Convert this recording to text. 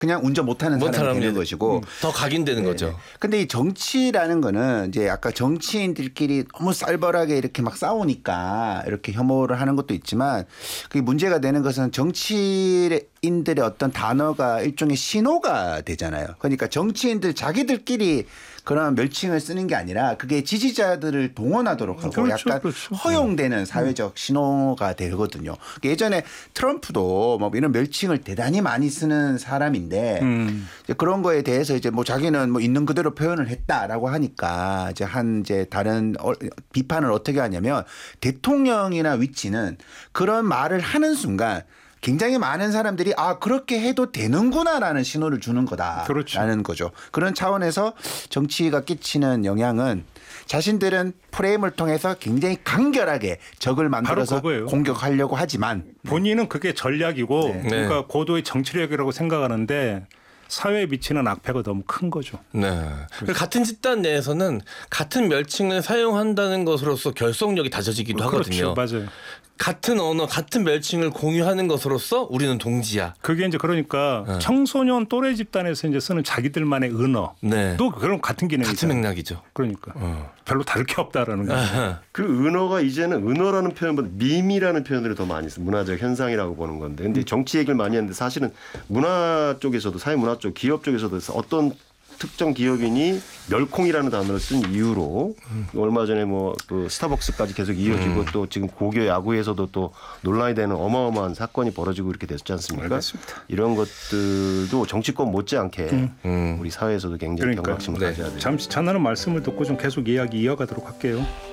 그냥 운전 못하는 사람이 되는 것이고 더 각인되는 네. 거죠. 근데 이 정치라는 거는 이제 아까 정치인들끼리 너무 쌀벌하게 이렇게 막 싸우니까 이렇게 혐오를 하는 것도 있지만 그게 문제가 되는 것은 정치인들의 어떤 단어가 일종의 신호가 되잖아요. 그러니까 정치인들 자기들끼리 그런 멸칭을 쓰는 게 아니라 그게 지지자들을 동원하도록 하고 약간 허용되는 사회적 신호가 되거든요. 예전에 트럼프도 뭐 이런 멸칭을 대단히 많이 쓰는 사람인데 이제 그런 거에 대해서 이제 뭐 자기는 뭐 있는 그대로 표현을 했다라고 하니까 이제 다른 비판을 어떻게 하냐면 대통령이나 위치는 그런 말을 하는 순간 굉장히 많은 사람들이 그렇게 해도 되는구나라는 신호를 주는 거다라는 거죠. 그런 차원에서 정치가 끼치는 영향은 자신들은 프레임을 통해서 굉장히 간결하게 적을 만들어서 공격하려고 하지만 본인은 그게 전략이고 그러니까 고도의 정치력이라고 생각하는데 사회에 미치는 악폐가 너무 큰 거죠. 네. 같은 집단 내에서는 같은 멸칭을 사용한다는 것으로서 결속력이 다져지기도 하거든요. 그렇죠. 맞아요. 같은 언어, 같은 멸칭을 공유하는 것으로서 우리는 동지야. 그게 이제 그러니까 청소년 또래 집단에서 이제 쓰는 자기들만의 은어. 또 그런 같은 기능이죠. 같은 맥락이죠. 그러니까 별로 다를 게 없다라는 거죠. 그 은어가 이제는 은어라는 표현보다 밈이라는 표현을 더 많이 쓰는 문화적 현상이라고 보는 건데, 근데 정치 얘기를 많이 하는데 사실은 문화 쪽에서도 사회 문화 쪽 기업 쪽에서도 어떤 특정 기업인이 멸콩이라는 단어를 쓴 이유로 얼마 전에 뭐 그 스타벅스까지 계속 이어지고 또 지금 고교 야구에서도 또 논란이 되는 어마어마한 사건이 벌어지고 이렇게 됐지 않습니까? 알겠습니다. 이런 것들도 정치권 못지않게 우리 사회에서도 굉장히 경각심을 가져야 돼요. 잠시 전하는 말씀을 듣고 좀 계속 이야기 이어가도록 할게요.